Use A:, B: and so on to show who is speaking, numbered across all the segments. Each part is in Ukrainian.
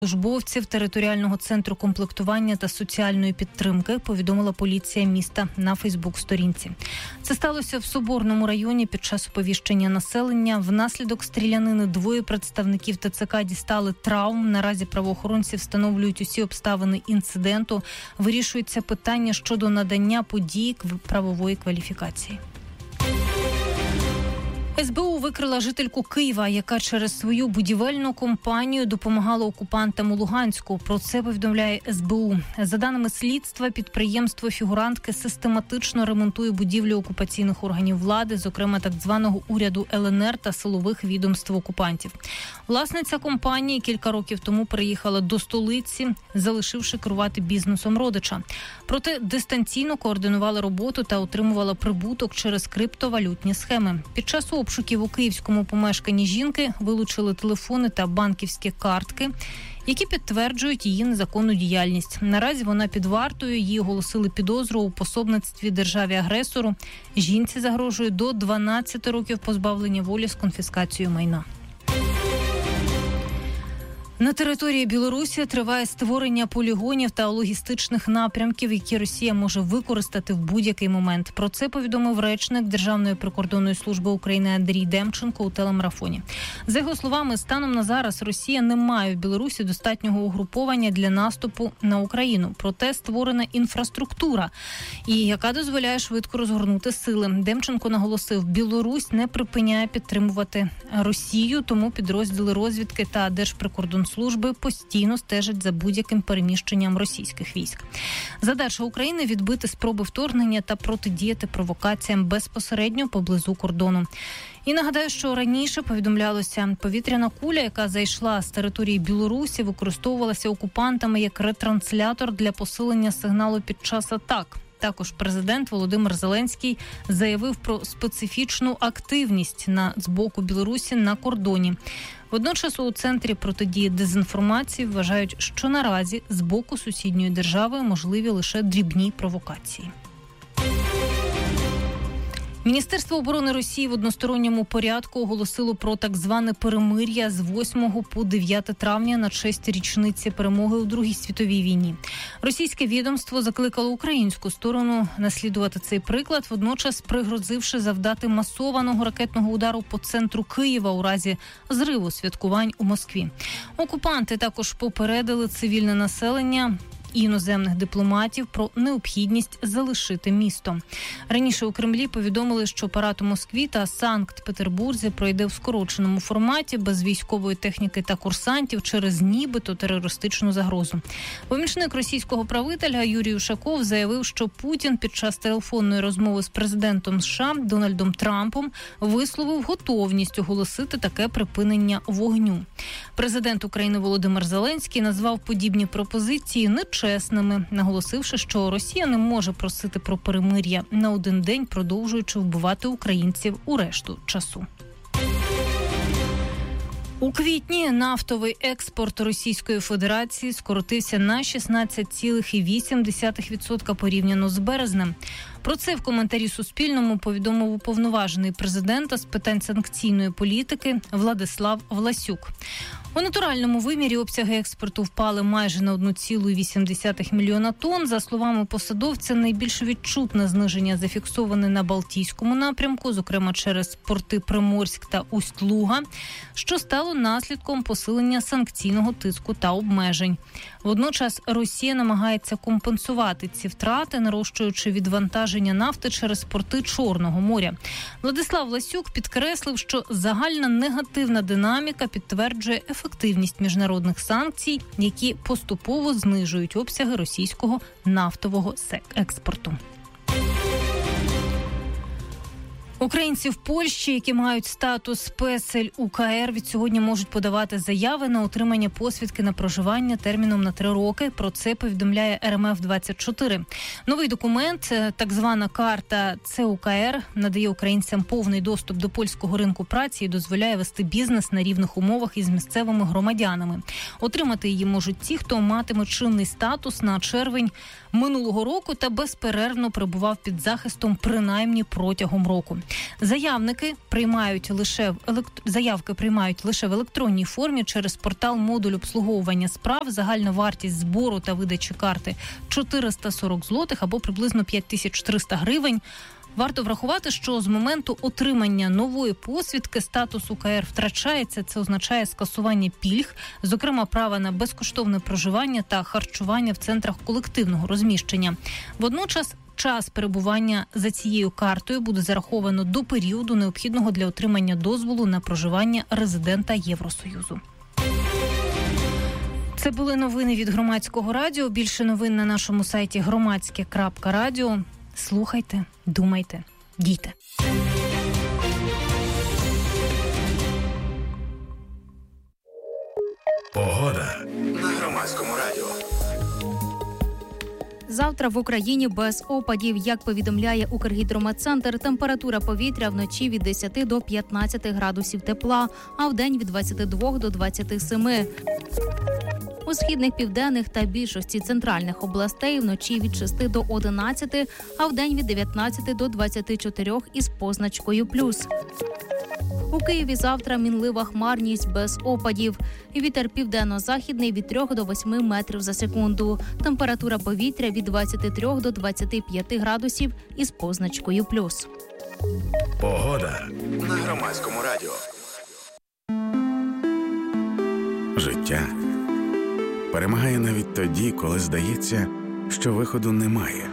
A: Службовців територіального центру комплектування та соціальної підтримки, повідомила поліція міста на Фейсбук-сторінці. Це сталося в Соборному районі під час оповіщення населення. Внаслідок стрілянини двоє представників ТЦК дістали травм. Наразі правоохоронці встановлюють усі обставини інциденту. Вирішується питання щодо надання подій правової кваліфікації. СБУ викрила жительку Києва, яка через свою будівельну компанію допомагала окупантам у Луганську. Про це повідомляє СБУ. За даними слідства, підприємство фігурантки систематично ремонтує будівлі окупаційних органів влади, зокрема так званого уряду ЛНР та силових відомств окупантів. Власниця компанії кілька років тому приїхала до столиці, залишивши керувати бізнесом родича. Проте дистанційно координувала роботу та отримувала прибуток через криптовалютні схеми. Під час обшуків у київському помешканні жінки вилучили телефони та банківські картки, які підтверджують її незаконну діяльність. Наразі вона під вартою, їй оголосили підозру у пособництві державі-агресору. Жінці загрожує до 12 років позбавлення волі з конфіскацією майна. На території Білорусі триває створення полігонів та логістичних напрямків, які Росія може використати в будь-який момент. Про це повідомив речник Державної прикордонної служби України Андрій Демченко у телемарафоні. За його словами, станом на зараз Росія не має в Білорусі достатнього угруповання для наступу на Україну. Проте створена інфраструктура, яка дозволяє швидко розгорнути сили. Демченко наголосив, Білорусь не припиняє підтримувати Росію, тому підрозділи розвідки та Держприкордонслужби постійно стежать за будь-яким переміщенням російських військ. Задача України – відбити спроби вторгнення та протидіяти провокаціям безпосередньо поблизу кордону. І нагадаю, що раніше повідомлялося, повітряна куля, яка зайшла з території Білорусі, використовувалася окупантами як ретранслятор для посилення сигналу під час атак. Також президент Володимир Зеленський заявив про специфічну активність з боку Білорусі на кордоні. Водночас у Центрі протидії дезінформації вважають, що наразі з боку сусідньої держави можливі лише дрібні провокації. Міністерство оборони Росії в односторонньому порядку оголосило про так зване перемир'я з 8 по 9 травня на честь річниці перемоги у Другій світовій війні. Російське відомство закликало українську сторону наслідувати цей приклад, водночас пригрозивши завдати масованого ракетного удару по центру Києва у разі зриву святкувань у Москві. Окупанти також попередили цивільне населення і іноземних дипломатів про необхідність залишити місто. Раніше у Кремлі повідомили, що парад у Москві та Санкт-Петербурзі пройде в скороченому форматі, без військової техніки та курсантів через нібито терористичну загрозу. Помічник російського правителя Юрій Ушаков заявив, що Путін під час телефонної розмови з президентом США Дональдом Трампом висловив готовність оголосити таке припинення вогню. Президент України Володимир Зеленський назвав подібні пропозиції нечесними, наголосивши, що Росія не може просити про перемир'я на один день, продовжуючи вбивати українців у решту часу. У квітні нафтовий експорт Російської Федерації скоротився на 16,8% порівняно з березнем. Про це в коментарі Суспільному повідомив уповноважений президента з питань санкційної політики Владислав Власюк. У натуральному вимірі обсяги експорту впали майже на 1,8 мільйона тонн. За словами посадовця, найбільш відчутне зниження зафіксоване на Балтійському напрямку, зокрема через порти Приморськ та Усть-Луга, що стало наслідком посилення санкційного тиску та обмежень. Водночас Росія намагається компенсувати ці втрати, нарощуючи відвантаження нафти через порти Чорного моря. Владислав Власюк підкреслив, що загальна негативна динаміка підтверджує ефективність міжнародних санкцій, які поступово знижують обсяги російського нафтового експорту. Українці в Польщі, які мають статус Песель УКР, від сьогодні можуть подавати заяви на отримання посвідки на проживання терміном на 3 роки. Про це повідомляє РМФ-24. Новий документ, так звана карта ЦУКР, надає українцям повний доступ до польського ринку праці і дозволяє вести бізнес на рівних умовах із місцевими громадянами. Отримати її можуть ті, хто матиме чинний статус на червень минулого року та безперервно перебував під захистом принаймні протягом року. Заявки приймають лише в електронній формі через портал модуль обслуговування справ. Загальна вартість збору та видачі карти 440 злотих або приблизно 5300 гривень. Варто врахувати, що з моменту отримання нової посвідки статус УКР втрачається. Це означає скасування пільг, зокрема права на безкоштовне проживання та харчування в центрах колективного розміщення. Водночас час перебування за цією картою буде зараховано до періоду, необхідного для отримання дозволу на проживання резидента Євросоюзу. Це були новини від Громадського радіо. Більше новин на нашому сайті громадське.радіо. Слухайте, думайте, дійте.
B: Погода на Громадському радіо.
C: Завтра в Україні без опадів. Як повідомляє Укргідрометцентр, температура повітря вночі від 10 до 15 градусів тепла, а вдень від 22 до 27. У східних, південних та більшості центральних областей вночі від 6 до 11, а вдень від 19 до 24 із позначкою «плюс». У Києві завтра мінлива хмарність без опадів. Вітер південно-західний від 3 до 8 метрів за секунду. Температура повітря від 23 до 25 градусів із позначкою «плюс».
B: Погода на Громадському радіо. Життя перемагає навіть тоді, коли здається, що виходу немає.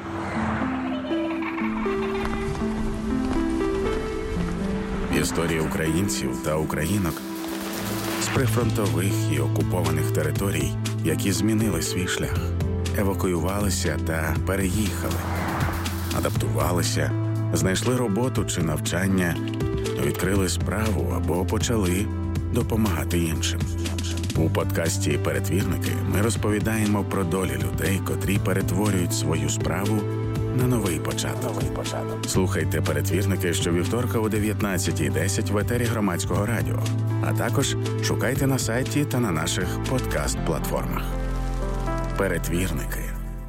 B: Історії українців та українок з прифронтових і окупованих територій, які змінили свій шлях, евакуювалися та переїхали, адаптувалися, знайшли роботу чи навчання, відкрили справу або почали допомагати іншим. У подкасті «Перетвірники» ми розповідаємо про долі людей, котрі перетворюють свою справу на новий початок. Слухайте «Перетвірники» щовівторка о 19:10 в етері Громадського радіо. А також шукайте на сайті та на наших подкаст-платформах. «Перетвірники».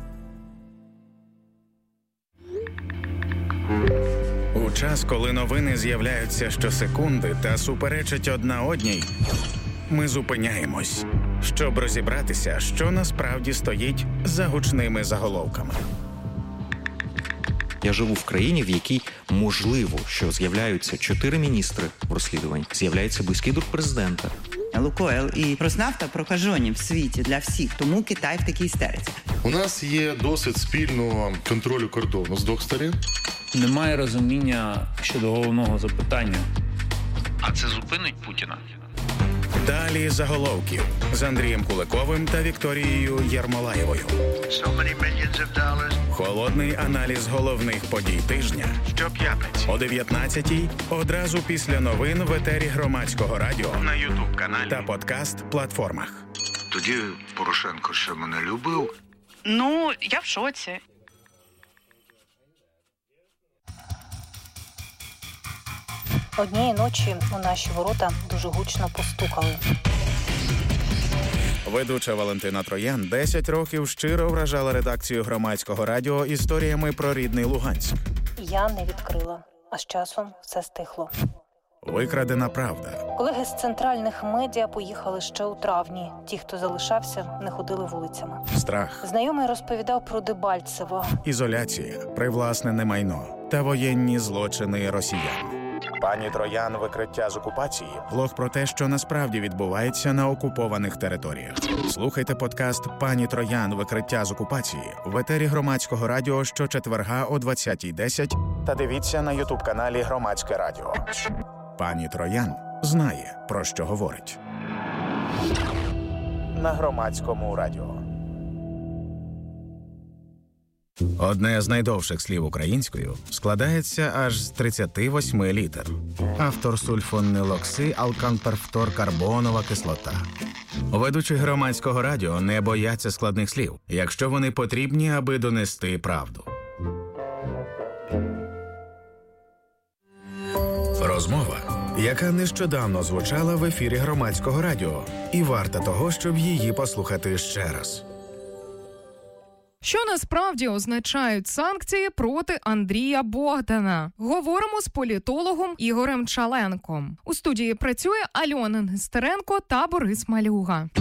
B: У час, коли новини з'являються щосекунди та суперечать одна одній, ми зупиняємось, щоб розібратися, що насправді стоїть за гучними заголовками.
D: Я живу в країні, в якій можливо, що з'являються 4 міністри в розслідуванні, з'являється близький друг президента.
E: Лукойл і Роснафта прокажені в світі для всіх, тому Китай в такій істериці.
F: У нас є досвід спільного контролю кордону з двох сторін.
G: Немає розуміння щодо головного запитання.
H: А це зупинить Путіна?
B: Далі заголовків з Андрієм Куликовим та Вікторією Єрмолаєвою. Холодний аналіз головних подій тижня. Щоп'ятниці о 19:00 одразу після новин в етері Громадського радіо на YouTube-каналі та подкаст-платформах.
H: Тоді Порошенко ще мене любив.
I: Ну, я в шоці.
A: Однієї ночі у наші ворота дуже гучно постукали.
B: Ведуча Валентина Троян 10 років щиро вражала редакцію Громадського радіо історіями про рідний Луганськ.
A: Я не відкрила, а з часом все стихло.
B: Викрадена правда.
A: Колеги з центральних медіа поїхали ще у травні. Ті, хто залишався, не ходили вулицями.
B: Страх.
A: Знайомий розповідав про Дебальцево.
B: Ізоляція, привласнене майно та воєнні злочини росіян. Пані Троян «Викриття з окупації» – влог про те, що насправді відбувається на окупованих територіях. Слухайте подкаст «Пані Троян. Викриття з окупації» в етері Громадського радіо щочетверга о 20:10 та дивіться на YouTube-каналі Громадське радіо. Пані Троян знає, про що говорить. На Громадському радіо. Одне з найдовших слів українською складається аж з 38 літер. Автор сульфонилоксиалканперфторкарбонова кислота. Ведучі Громадського радіо не бояться складних слів, якщо вони потрібні, аби донести правду. Розмова, яка нещодавно звучала в ефірі Громадського радіо, і варта того, щоб її послухати ще раз.
J: Що насправді означають санкції проти Андрія Богдана? Говоримо з політологом Ігорем Чаленком. У студії працює Альона Нестеренко та Борис Малюга.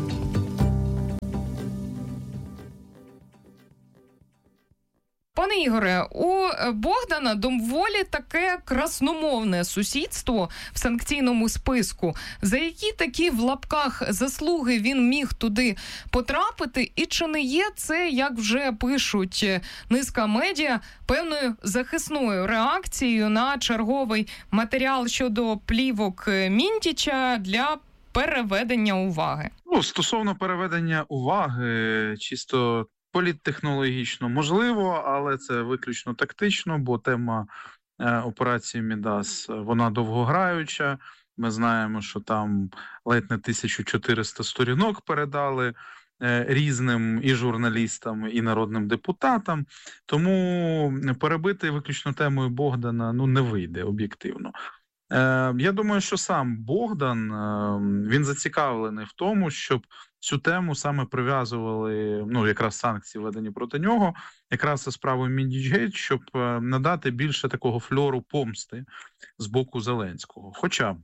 J: Пане Ігоре, у Богдана доволі таке красномовне сусідство в санкційному списку. За які такі в лапках заслуги він міг туди потрапити? І чи не є це, як вже пишуть низка медіа, певною захисною реакцією на черговий матеріал щодо плівок Міндіча для переведення уваги?
K: Стосовно переведення уваги, чисто політтехнологічно можливо, але це виключно тактично, бо тема операції Мідас, вона довгограюча. Ми знаємо, що там ледь не 1400 сторінок передали різним і журналістам, і народним депутатам. Тому перебити виключно темою Богдана не вийде об'єктивно. Я думаю, що сам Богдан, він зацікавлений в тому, щоб цю тему саме прив'язували, якраз санкції введені проти нього, якраз за справою Міндічгейт, щоб надати більше такого фльору помсти з боку Зеленського. Хоча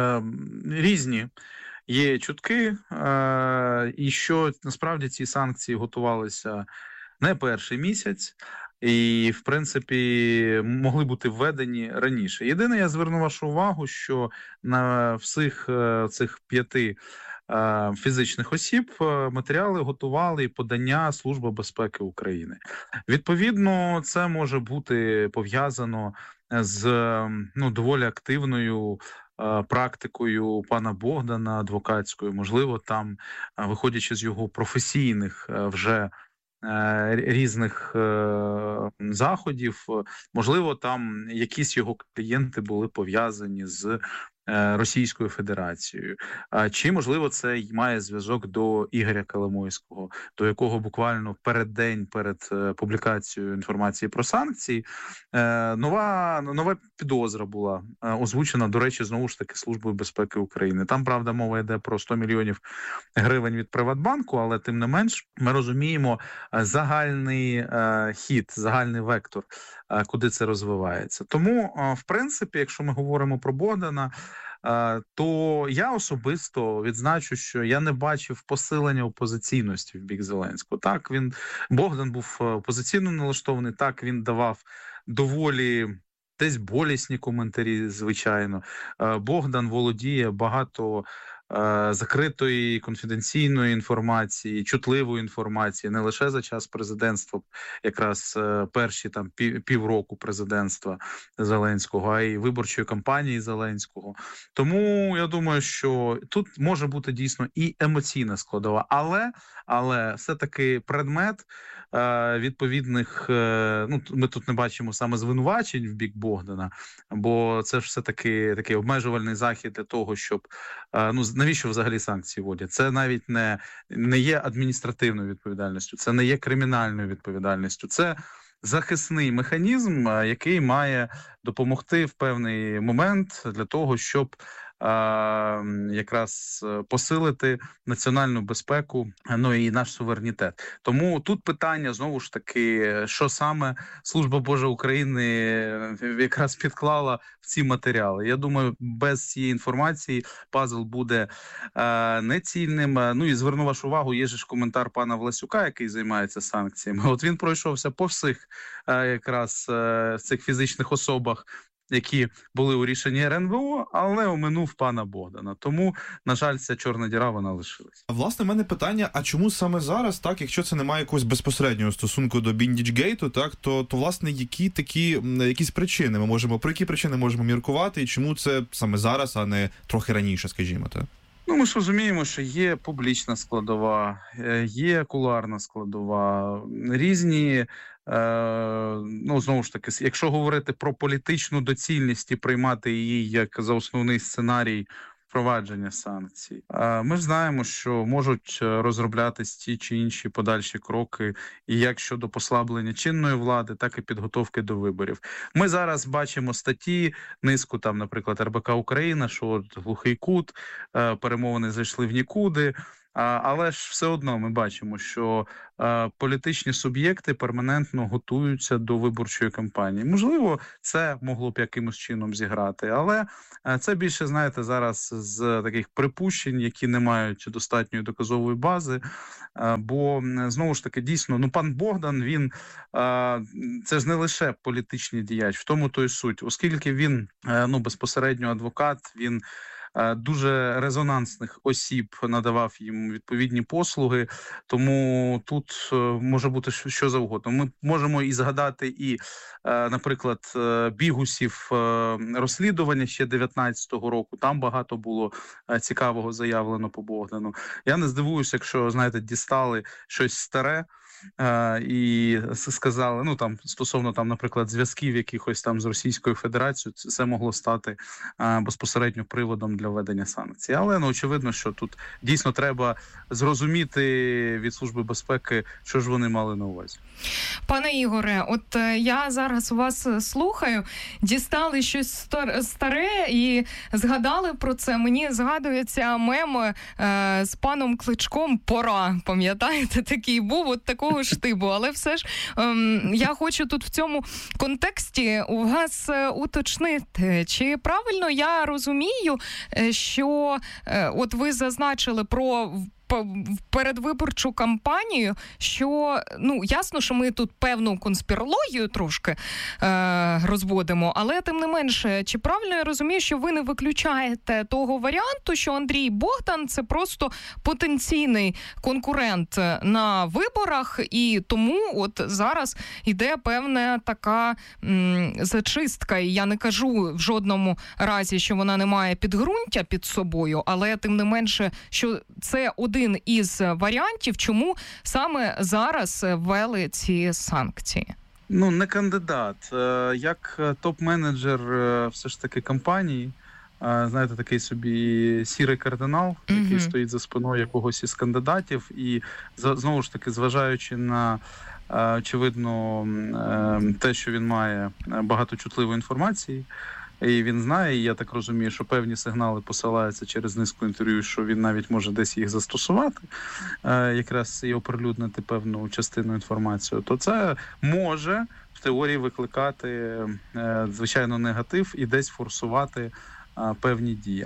K: різні є чутки, і що насправді ці санкції готувалися не перший місяць, і, в принципі, могли бути введені раніше. Єдине, я зверну вашу увагу, що на всіх цих 5 фізичних осіб матеріали готували і подання Служби безпеки України. Відповідно, це може бути пов'язано з доволі активною практикою пана Богдана, адвокатською. Можливо, там, виходячи з його професійних вже різних заходів, можливо, там якісь його клієнти були пов'язані з Російською Федерацією. Чи, можливо, це й має зв'язок до Ігоря Коломойського, до якого буквально перед публікацією інформації про санкції нова підозра була озвучена, до речі, знову ж таки, Службою безпеки України. Там, правда, мова йде про 100 мільйонів гривень від Приватбанку, але тим не менш ми розуміємо загальний хід, загальний вектор, куди це розвивається. Тому, в принципі, якщо ми говоримо про Богдана, то я особисто відзначу, що я не бачив посилення опозиційності в бік Зеленського. Так, Богдан був опозиційно налаштований, так, він давав доволі десь болісні коментарі, звичайно. Богдан володіє багато закритої конфіденційної інформації, чутливої інформації, не лише за час президентства, якраз перші півроку президентства Зеленського, а й виборчої кампанії Зеленського. Тому я думаю, що тут може бути дійсно і емоційна складова, але все-таки предмет відповідних, ми тут не бачимо саме звинувачень в бік Богдана, бо це ж все-таки такий обмежувальний захід для того, щоб, навіщо взагалі санкції вводять? Це навіть не є адміністративною відповідальністю, це не є кримінальною відповідальністю, це захисний механізм, який має допомогти в певний момент для того, щоб якраз посилити національну безпеку, і наш суверенітет. Тому тут питання, знову ж таки, що саме Служба Божа України якраз підклала в ці матеріали. Я думаю, без цієї інформації пазл буде нецільним. І зверну вашу увагу, є ж коментар пана Власюка, який займається санкціями. От він пройшовся по всіх якраз цих фізичних особах, які були у рішенні РНБО, але оминув пана Богдана. Тому, на жаль, ця чорна діра, вона лишилась.
L: Власне, в мене питання, а чому саме зараз, так, якщо це не має якогось безпосереднього стосунку до Міндічгейту, так, то власне, якісь причини про які причини можемо міркувати, і чому це саме зараз, а не трохи раніше, скажімо так?
K: Ми ж розуміємо, що є публічна складова, є кулуарна складова, різні, знову ж таки, якщо говорити про політичну доцільність і приймати її як за основний сценарій впровадження санкцій, ми ж знаємо, що можуть розроблятись ті чи інші подальші кроки, і як щодо послаблення чинної влади, так і підготовки до виборів. Ми зараз бачимо статті, низку наприклад, РБК Україна, що глухий кут, перемовини зайшли в нікуди. Але ж все одно ми бачимо, що політичні суб'єкти перманентно готуються до виборчої кампанії. Можливо, це могло б якимось чином зіграти, але це більше, знаєте, зараз з таких припущень, які не мають достатньої доказової бази. Бо, знову ж таки, дійсно, пан Богдан, він, це ж не лише політичний діяч, в тому то й суть, оскільки він, безпосередньо адвокат, він дуже резонансних осіб надавав їм відповідні послуги, тому тут може бути що завгодно. Ми можемо і згадати і, наприклад, бігусів розслідування ще 19-го року, там багато було цікавого заявлено по Богдану. Я не здивуюся, якщо, знаєте, дістали щось старе, і сказали, стосовно наприклад, зв'язків якихось там з Російською Федерацією, це могло стати безпосередньо приводом для введення санкцій. Але, очевидно, що тут дійсно треба зрозуміти від Служби безпеки, що ж вони мали на увазі.
J: Пане Ігоре, от я зараз вас слухаю, дістали щось старе і згадали про це. Мені згадується мем з паном Кличком «Пора». Пам'ятаєте, такий був, от такого штибу. Але все ж я хочу тут в цьому контексті у вас уточнити, чи правильно я розумію, що от ви зазначили про передвиборчу кампанію, що, ясно, що ми тут певну конспірологію трошки розводимо, але тим не менше, чи правильно я розумію, що ви не виключаєте того варіанту, що Андрій Богдан – це просто потенційний конкурент на виборах, і тому от зараз йде певна така зачистка, і я не кажу в жодному разі, що вона не має підґрунтя під собою, але тим не менше, що це один із варіантів, чому саме зараз ввели ці санкції?
K: Не кандидат. Як топ-менеджер все ж таки компанії, знаєте, такий собі сірий кардинал, який стоїть за спиною якогось із кандидатів, і знову ж таки, зважаючи на очевидно те, що він має багато чутливої інформації, і він знає, і я так розумію, що певні сигнали посилаються через низку інтерв'ю, що він навіть може десь їх застосувати, якраз і оприлюднити певну частину інформації, то це може в теорії викликати, звичайно, негатив і десь форсувати певні дії.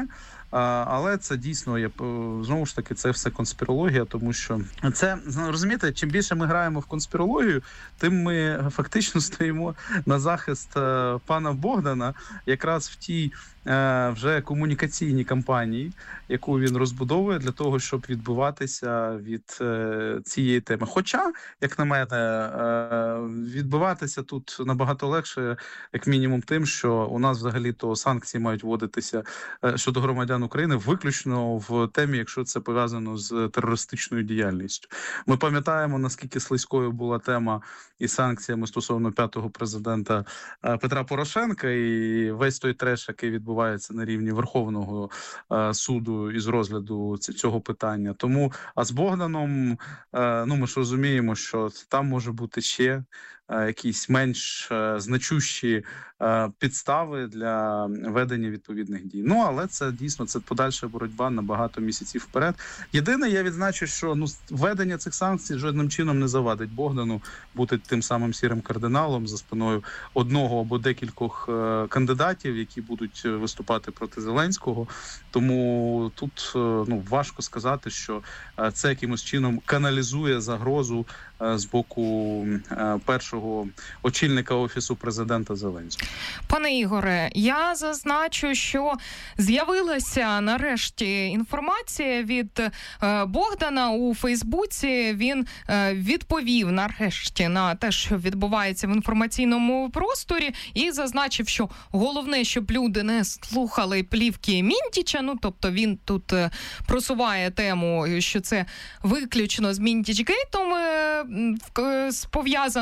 K: Але це дійсно є, знову ж таки, це все конспірологія, тому що це, розумієте, чим більше ми граємо в конспірологію, тим ми фактично стоїмо на захист пана Богдана якраз в тій вже комунікаційній кампанії, яку він розбудовує для того, щоб відбиватися від цієї теми. Хоча, як на мене, відбиватися тут набагато легше, як мінімум тим, що у нас взагалі-то санкції мають вводитися щодо громадян України виключно в темі, якщо це пов'язано з терористичною діяльністю. Ми пам'ятаємо, наскільки слизькою була тема із санкціями стосовно 5-го президента Петра Порошенка, і весь той треш, який відбувається на рівні Верховного суду із розгляду цього питання. Тому, а з Богданом, ми ж розуміємо, що там може бути ще якісь менш значущі підстави для ведення відповідних дій. Але це дійсно, це подальша боротьба на багато місяців вперед. Єдине, я відзначу, що введення цих санкцій жодним чином не завадить Богдану бути тим самим сірим кардиналом за спиною одного або декількох кандидатів, які будуть виступати проти Зеленського. Тому тут важко сказати, що це якимось чином каналізує загрозу з боку першого очільника Офісу президента Зеленського.
J: Пане Ігоре, я зазначу, що з'явилася нарешті інформація від Богдана у Фейсбуці. Він відповів нарешті на те, що відбувається в інформаційному просторі, і зазначив, що головне, щоб люди не слухали плівки Мінтіча, тобто він тут просуває тему, що це виключно з Мінтічгейтом пов'язано. Ми про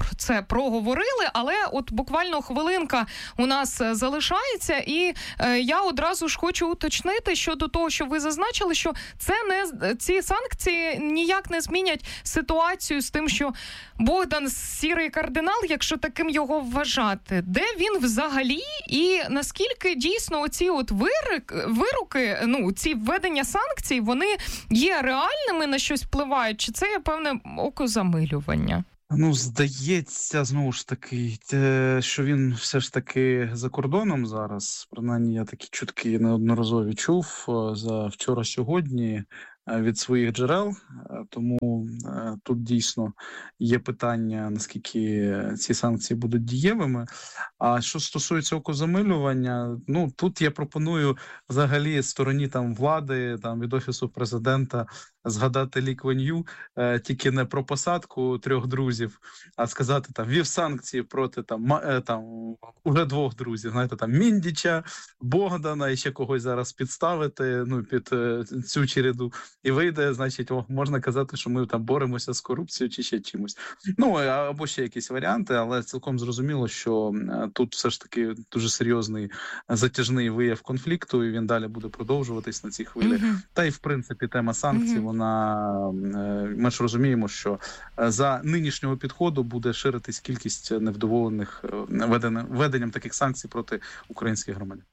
J: про це проговорили, але от буквально хвилинка у нас залишається, і я одразу ж хочу уточнити щодо того, що ви зазначили, що ці санкції ніяк не змінять ситуацію з тим, що Богдан сірий кардинал, якщо таким його вважати, де він взагалі і наскільки дійсно оці от вироки, ці введення санкцій, вони є реальними, на щось впливають, чи це є певне окозамилювання?
K: Здається, знову ж таки, що він все ж таки за кордоном зараз. Принаймні, я такі чутки неодноразові чув за вчора-сьогодні від своїх джерел, тому тут дійсно є питання, наскільки ці санкції будуть дієвими. А що стосується окозамилювання, тут я пропоную взагалі стороні влади, від Офісу Президента згадати Лі Кван Ю, тільки не про посадку 3 друзів, а сказати, ввів санкції проти уже 2 друзів, знаєте, Міндіча, Богдана і ще когось зараз підставити, під цю череду. І вийде, значить, можна казати, що ми боремося з корупцією чи ще чимось. Або ще якісь варіанти, але цілком зрозуміло, що тут все ж таки дуже серйозний затяжний вияв конфлікту, і він далі буде продовжуватись на цій хвилі. Та й, в принципі, тема санкцій, ми ж розуміємо, що за нинішнього підходу буде ширитись кількість невдоволених введенням таких санкцій проти українських громадян.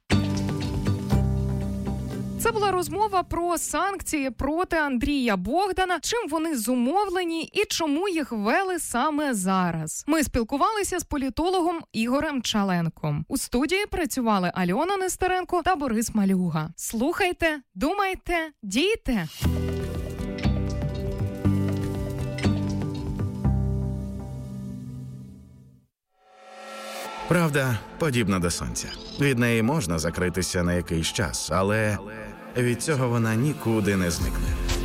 J: Це була розмова про санкції проти Андрія Богдана, чим вони зумовлені і чому їх ввели саме зараз. Ми спілкувалися з політологом Ігорем Чаленком. У студії працювали Альона Нестеренко та Борис Малюга. Слухайте, думайте, дійте!
B: Правда подібна до сонця. Від неї можна закритися на якийсь час, але від цього вона нікуди не зникне.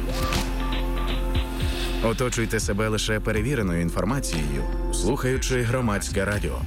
B: Оточуйте себе лише перевіреною інформацією, слухаючи Громадське радіо.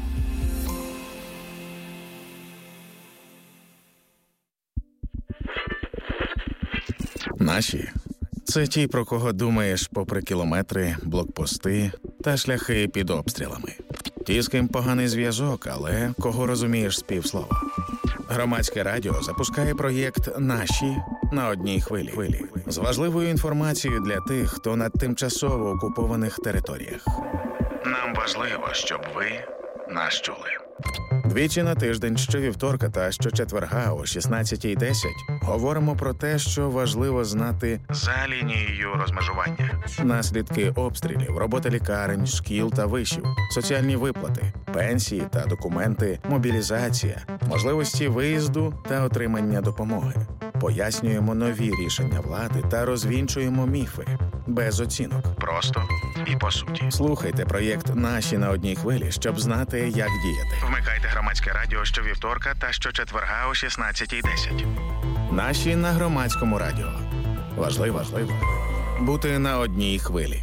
B: Наші – це ті, про кого думаєш попри кілометри, блокпости та шляхи під обстрілами. Ті, з ким поганий зв'язок, але кого розумієш з півслова. Громадське радіо запускає проєкт «Наші» на одній хвилі. З важливою інформацією для тих, хто на тимчасово окупованих територіях. Нам важливо, щоб ви нас чули. Двічі на тиждень, щовівторка та щочетверга о 16:10 говоримо про те, що важливо знати за лінією розмежування. Наслідки обстрілів, робота лікарень, шкіл та вишів, соціальні виплати, пенсії та документи, мобілізація, можливості виїзду та отримання допомоги. Пояснюємо нові рішення влади та розвінчуємо міфи. Без оцінок. Просто і по суті. Слухайте проєкт «Наші» на одній хвилі, щоб знати, як діяти. Вмикайте Громадське радіо щовівторка та щочетверга о 16:10. «Наші» на Громадському радіо. Важливо бути на одній хвилі.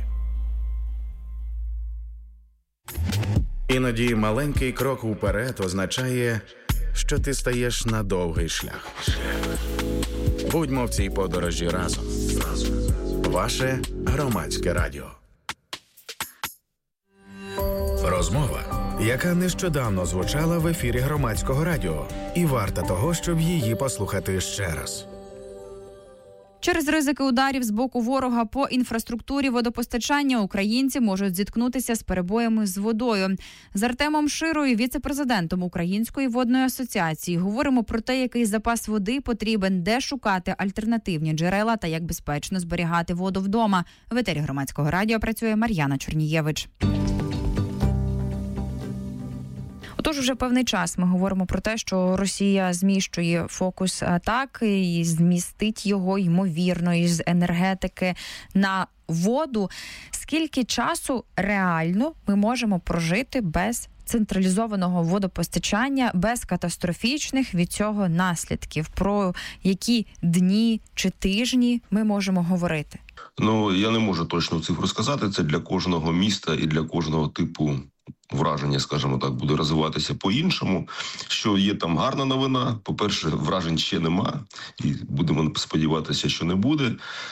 B: Іноді маленький крок уперед означає, що ти стаєш на довгий шлях. Будьмо в цій подорожі разом. Ваше Громадське радіо. Розмова, яка нещодавно звучала в ефірі Громадського радіо, і варта того, щоб її послухати ще раз.
C: Через ризики ударів з боку ворога по інфраструктурі водопостачання українці можуть зіткнутися з перебоями з водою. З Артемом Широю, віце-президентом Української водної асоціації, говоримо про те, який запас води потрібен, де шукати альтернативні джерела та як безпечно зберігати воду вдома. В етері Громадського радіо працює Мар'яна Чорнієвич. Отож, вже певний час ми говоримо про те, що Росія зміщує фокус атаки і змістить його, ймовірно, із енергетики на воду. Скільки часу реально ми можемо прожити без централізованого водопостачання, без катастрофічних від цього наслідків? Про які дні чи тижні ми можемо говорити?
M: Я не можу точну цифру сказати. Це для кожного міста і для кожного типу враження, скажімо так, буде розвиватися по-іншому. Що є там гарна новина, по-перше, вражень ще нема, і будемо сподіватися, що не буде.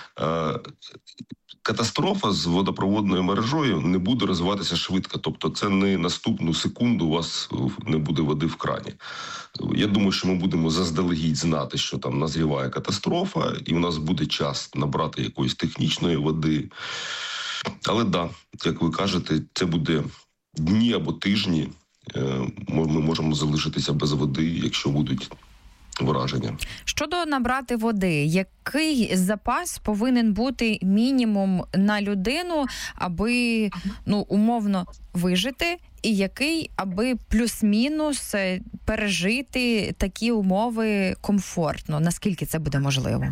M: Катастрофа з водопроводною мережею не буде розвиватися швидко. Тобто це не наступну секунду у вас не буде води в крані. Я думаю, що ми будемо заздалегідь знати, що там назріває катастрофа, і у нас буде час набрати якоїсь технічної води. Але да, як ви кажете, це буде дні або тижні. Ми можемо залишитися без води, якщо будуть враження.
N: Щодо набрати води, який запас повинен бути мінімум на людину, аби, умовно, вижити, і який, аби плюс-мінус пережити такі умови комфортно? Наскільки це буде можливо?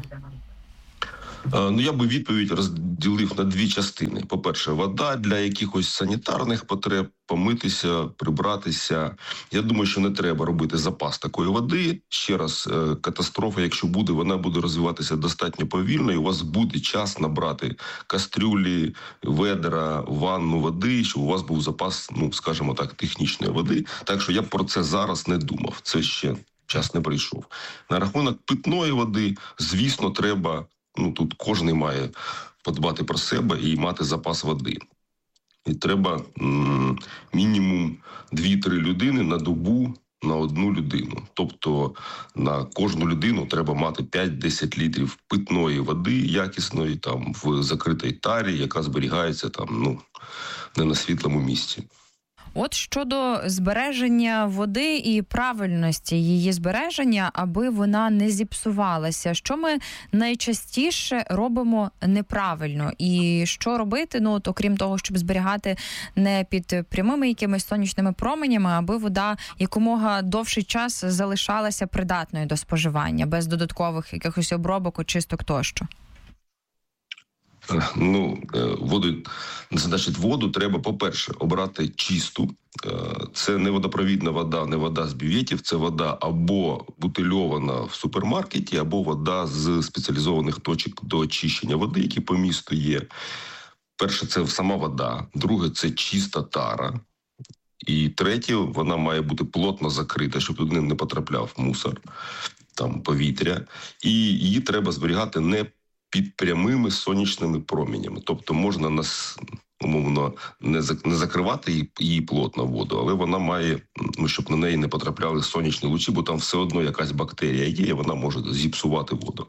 M: Я би відповідь розділив на дві частини. По-перше, вода для якихось санітарних потреб, помитися, прибратися. Я думаю, що не треба робити запас такої води. Ще раз, катастрофа, якщо буде, вона буде розвиватися достатньо повільно, і у вас буде час набрати кастрюлі, ведра, ванну води, щоб у вас був запас, скажімо так, технічної води. Так що я б про це зараз не думав. Це ще час не прийшов. На рахунок питної води, звісно, треба... тут кожен має подбати про себе і мати запас води. І треба мінімум 2-3 людини на добу на одну людину. Тобто на кожну людину треба мати 5-10 літрів питної води якісної, там в закритій тарі, яка зберігається там, не на світлому місці.
N: От щодо збереження води і правильності її збереження, аби вона не зіпсувалася. Що ми найчастіше робимо неправильно? І що робити, окрім того, щоб зберігати не під прямими якимись сонячними променями, аби вода якомога довший час залишалася придатною до споживання, без додаткових якихось обробок, очисток тощо?
M: Воду треба, по-перше, обрати чисту. Це не водопровідна вода, не вода з бюветів, це вода або бутильована в супермаркеті, або вода з спеціалізованих точок до очищення води, які по місту є. Перше, це сама вода. Друге, це чиста тара. І третє, вона має бути плотно закрита, щоб туди не потрапляв мусор, там повітря. І її треба зберігати не під прямими сонячними променями. Тобто можна умовно не закривати її плотно воду, але вона має, щоб на неї не потрапляли сонячні лучі, бо там все одно якась бактерія є, і вона може зіпсувати воду.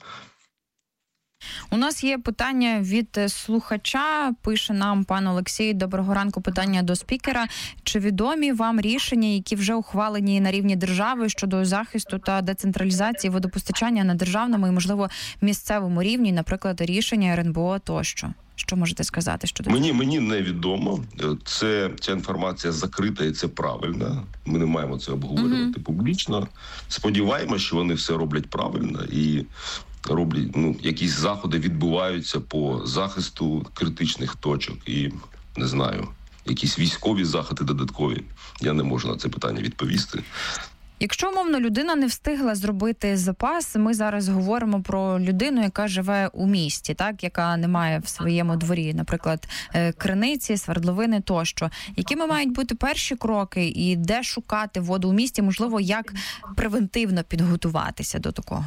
N: У нас є питання від слухача, пише нам пан Олексій. Доброго ранку, питання до спікера. Чи відомі вам рішення, які вже ухвалені на рівні держави щодо захисту та децентралізації водопостачання на державному і, можливо, місцевому рівні, наприклад, рішення РНБО тощо? Що можете сказати щодо цього?
M: Мені невідомо. Ця інформація закрита і це правильно. Ми не маємо це обговорювати публічно. Сподіваємося, що вони все роблять правильно і роблять, якісь заходи відбуваються по захисту критичних точок і, не знаю, якісь військові заходи додаткові. Я не можу на це питання відповісти.
N: Якщо, умовно, людина не встигла зробити запас, ми зараз говоримо про людину, яка живе у місті, так, яка не має в своєму дворі, наприклад, криниці, свердловини тощо. Якими мають бути перші кроки і де шукати воду у місті, можливо, як превентивно підготуватися до такого?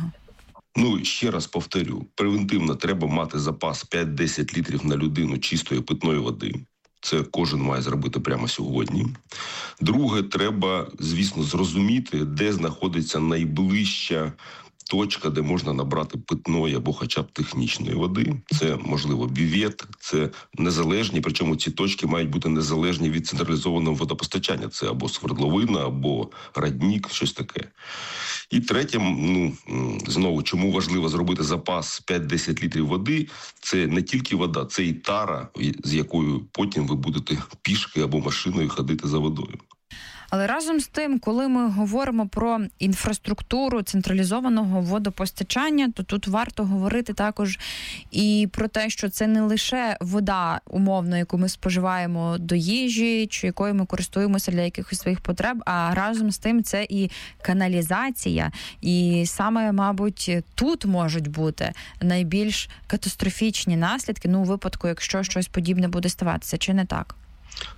M: Ще раз повторю, превентивно треба мати запас 5-10 літрів на людину чистої питної води. Це кожен має зробити прямо сьогодні. Друге, треба, звісно, зрозуміти, де знаходиться найближча точка, де можна набрати питної або хоча б технічної води. Це, можливо, бювет, це незалежні, причому ці точки мають бути незалежні від централізованого водопостачання. Це або свердловина, або родник, щось таке. І третє, знову, чому важливо зробити запас 5-10 літрів води, це не тільки вода, це і тара, з якою потім ви будете пішки або машиною ходити за водою.
N: Але разом з тим, коли ми говоримо про інфраструктуру централізованого водопостачання, то тут варто говорити також і про те, що це не лише вода, умовно, яку ми споживаємо до їжі, чи якою ми користуємося для якихось своїх потреб, а разом з тим це і каналізація. І саме, мабуть, тут можуть бути найбільш катастрофічні наслідки, у випадку, якщо щось подібне буде ставатися, чи не так?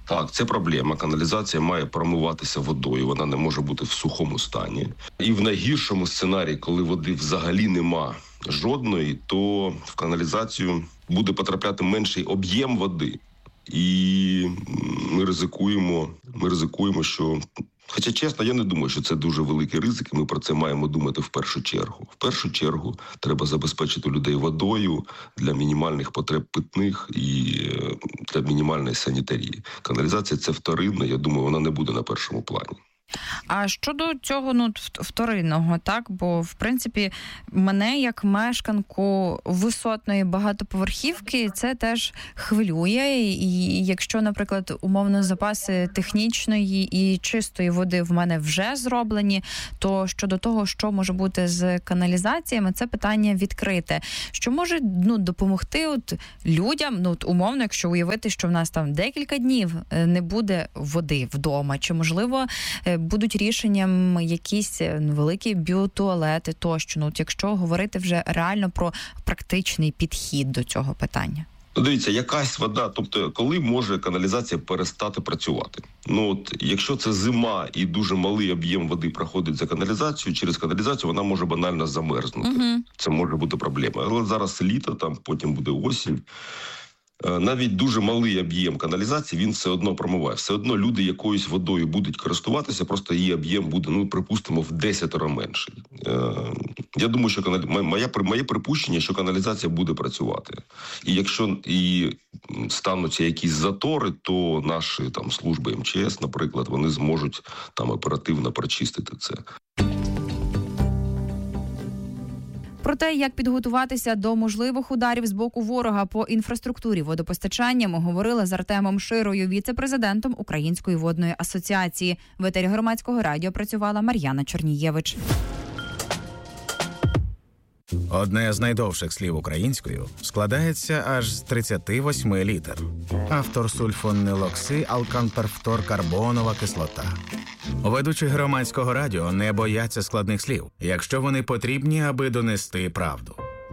M: Так, це проблема. Каналізація має промиватися водою, вона не може бути в сухому стані. І в найгіршому сценарії, коли води взагалі нема жодної, то в каналізацію буде потрапляти менший об'єм води. І ми ризикуємо, що... Хоча, чесно, я не думаю, що це дуже великий ризик, і ми про це маємо думати в першу чергу. В першу чергу треба забезпечити людей водою для мінімальних потреб питних і для мінімальної санітарії. Каналізація – це вторинна, я думаю, вона не буде на першому плані.
N: А щодо цього вторинного, так? Бо, в принципі, мене, як мешканку висотної багатоповерхівки, це теж хвилює. І якщо, наприклад, умовно запаси технічної і чистої води в мене вже зроблені, то щодо того, що може бути з каналізаціями, це питання відкрите. Що може допомогти людям, умовно, якщо уявити, що в нас там декілька днів не буде води вдома, чи, можливо, будуть рішенням якісь великі біотуалети тощо, якщо говорити вже реально про практичний підхід до цього питання?
M: Дивіться, якась вода, тобто коли може каналізація перестати працювати? Якщо це зима і дуже малий об'єм води проходить за каналізацію, через каналізацію вона може банально замерзнути. Угу. Це може бути проблема. Але зараз літо, потім буде осінь. Навіть дуже малий об'єм каналізації, він все одно промиває. Все одно люди якоюсь водою будуть користуватися, просто її об'єм буде, припустимо, в 10 менший. Я думаю, що моє припущення, що каналізація буде працювати. І якщо стануться якісь затори, то наші служби МЧС, наприклад, вони зможуть оперативно прочистити це.
C: Про те, як підготуватися до можливих ударів з боку ворога по інфраструктурі водопостачання, ми говорили з Артемом Широю, віце-президентом Української водної асоціації. В етері Громадського радіо працювала Мар'яна Чорнієвич.
B: Одне з найдовших слів українською складається аж з 38 літер. Автор сульфонилоксиалканперфторкарбонова кислота. Ведучі Громадського радіо не бояться складних слів, якщо вони потрібні, аби донести правду.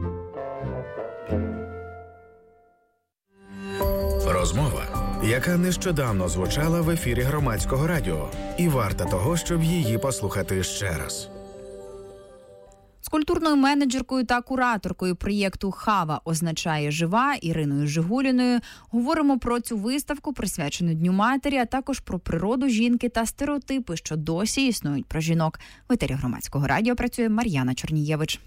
B: Розмова, яка нещодавно звучала в ефірі Громадського радіо, і варта того, щоб її послухати ще раз.
C: З культурною менеджеркою та кураторкою проєкту «Хава означає жива» Іриною Жигуліною говоримо про цю виставку, присвячену Дню матері, а також про природу жінки та стереотипи, що досі існують про жінок. В етері Громадського радіо працює Мар'яна Чорнієвич.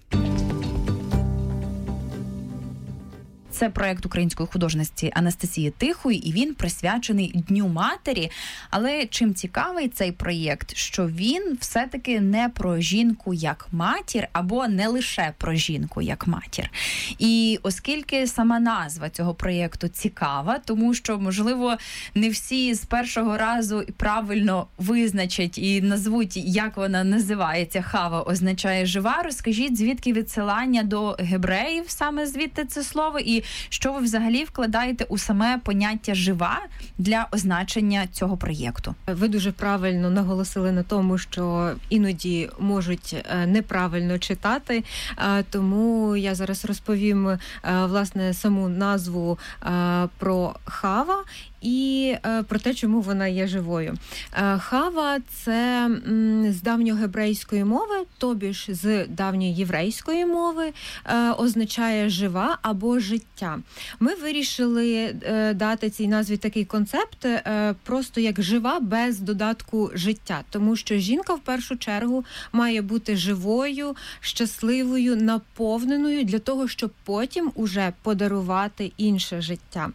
C: Це проєкт української художниці Анастасії Тихої, і він присвячений Дню матері. Але чим цікавий цей проєкт, що він все-таки не про жінку як матір, або не лише про жінку як матір. І оскільки сама назва цього проєкту цікава, тому що, можливо, не всі з першого разу правильно визначать і назвуть, як вона називається, «Хава означає жива», розкажіть, звідки відсилання до гебреїв, саме звідти це слово, і що ви взагалі вкладаєте у саме поняття «жива» для означення цього проєкту?
O: Ви дуже правильно наголосили на тому, що іноді можуть неправильно читати, тому я зараз розповім, власне, саму назву про «Хава» і про те, чому вона є живою. Хава – це з давньогебрейської мови, тобі ж з давньої єврейської мови, означає «жива» або «життя». Ми вирішили дати цій назві такий концепт просто як «жива» без додатку «життя», тому що жінка в першу чергу має бути живою, щасливою, наповненою для того, щоб потім уже подарувати інше життя.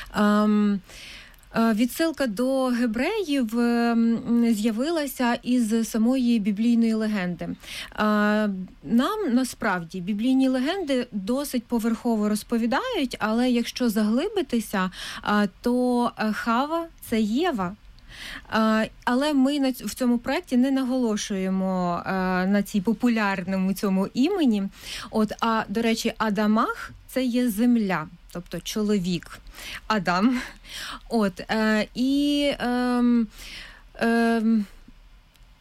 O: Відсилка до гебреїв з'явилася із самої біблійної легенди. Нам, насправді, біблійні легенди досить поверхово розповідають, але якщо заглибитися, то Хава – це Єва. Але ми в цьому проєкті не наголошуємо на цій популярному цьому імені. А, до речі, Адамах – це є земля, тобто чоловік. Адам.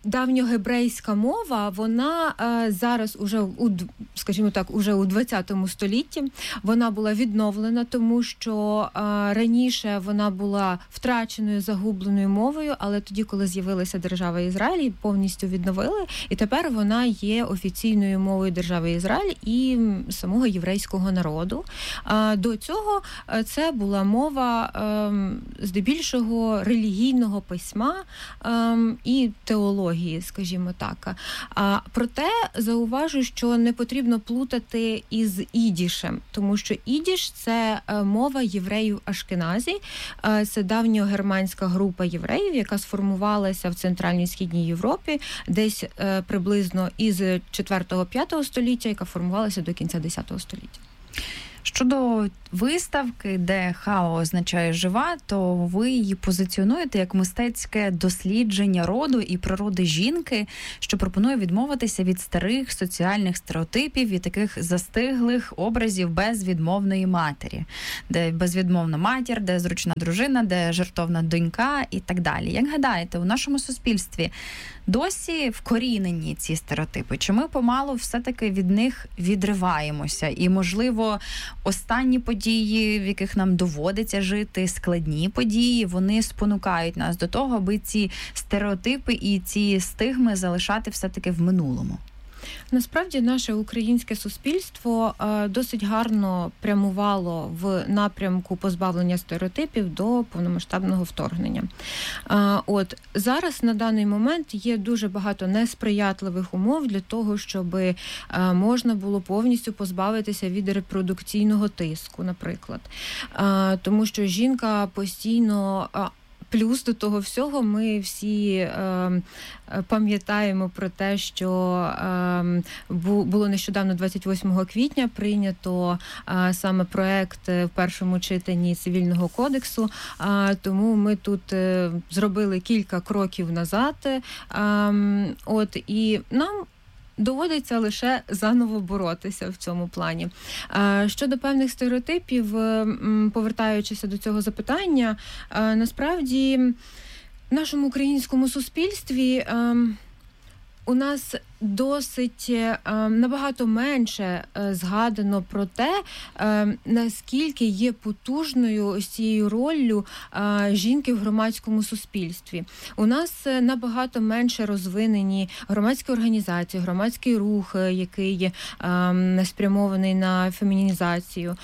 O: давньогебрейська мова, вона зараз уже, скажімо так, уже у 20 столітті вона була відновлена, тому що раніше вона була втраченою, загубленою мовою, але тоді, коли з'явилася держава Ізраїль, її повністю відновили, і тепер вона є офіційною мовою держави Ізраїль і самого єврейського народу. До цього це була мова здебільшого релігійного письма і теології, скажімо так. Проте зауважу, що не потрібно плутати із ідішем, тому що ідіш – це мова євреїв Ашкеназі, це давньогерманська група євреїв, яка сформувалася в Центральній Східній Європі десь приблизно із 4-5 століття, яка формувалася до кінця 10 століття.
N: Щодо виставки, де хао означає жива, то ви її позиціонуєте як мистецьке дослідження роду і природи жінки, що пропонує відмовитися від старих соціальних стереотипів і таких застиглих образів безвідмовної матері. Де безвідмовна матір, де зручна дружина, де жертовна донька і так далі. Як гадаєте, у нашому суспільстві досі вкорінені ці стереотипи? Чи ми помалу все-таки від них відриваємося? І, можливо, останні події, в яких нам доводиться жити, складні події, вони спонукають нас до того, аби ці стереотипи і ці стигми залишати все-таки в минулому?
O: Насправді, наше українське суспільство досить гарно прямувало в напрямку позбавлення стереотипів до повномасштабного вторгнення. Зараз на даний момент є дуже багато несприятливих умов для того, щоб можна було повністю позбавитися від репродукційного тиску, наприклад. Тому що жінка постійно... Плюс до того всього ми всі пам'ятаємо про те, що було нещодавно 28 квітня прийнято саме проект в першому читанні Цивільного кодексу, тому ми тут зробили кілька кроків назад, і нам доводиться лише заново боротися в цьому плані. Щодо певних стереотипів, повертаючися до цього запитання, насправді в нашому українському суспільстві у нас досить набагато менше згадано про те, наскільки є потужною ось цією роллю жінки в громадському суспільстві. У нас набагато менше розвинені громадські організації, громадський рух, який спрямований на фемінізацію.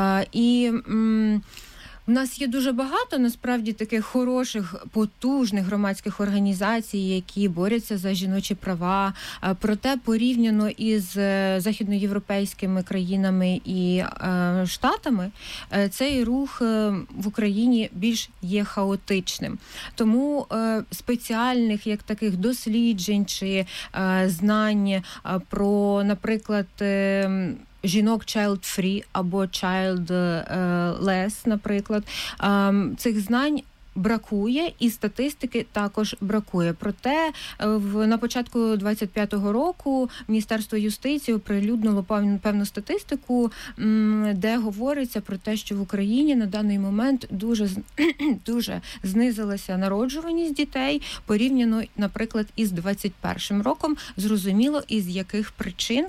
O: У нас є дуже багато, насправді, таких хороших, потужних громадських організацій, які борються за жіночі права. Проте, порівняно із західноєвропейськими країнами і Штатами, цей рух в Україні більш є хаотичним. Тому спеціальних, як таких досліджень чи знань про, наприклад, жінок child-free або child-less, наприклад, цих знань бракує, і статистики також бракує. Проте на початку 25-го року Міністерство юстиції оприлюднило певну статистику, де говориться про те, що в Україні на даний момент дуже знизилася народжуваність дітей порівняно, наприклад, із 21-м роком. Зрозуміло, із яких причин,